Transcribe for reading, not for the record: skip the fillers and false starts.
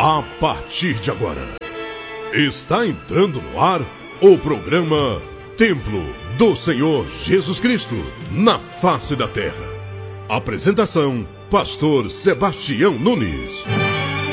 A partir de agora, está entrando no ar o programa Templo do Senhor Jesus Cristo, na face da terra. Apresentação, Pastor Sebastião Nunes.